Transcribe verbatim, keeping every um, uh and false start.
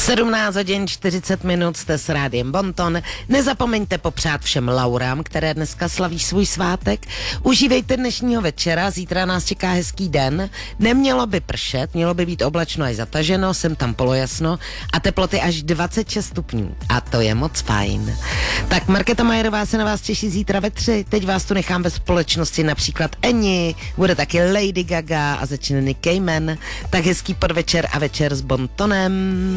sedmnáct hodin čtyřicet minut jste s rádiem Bonton. Nezapomeňte popřát všem Laurám, které dneska slaví svůj svátek. Užívejte dnešního večera, zítra nás čeká hezký den. Nemělo by pršet, mělo by být oblačno až zataženo, sem tam polojasno a teploty až dvacet šest stupňů. A to je moc fajn. Tak Markéta Majerová se na vás těší zítra ve tři. Teď vás tu nechám ve společnosti například Eni, bude taky Lady Gaga a začne Nick Cayman. Tak hezký podvečer a večer s Bontonem.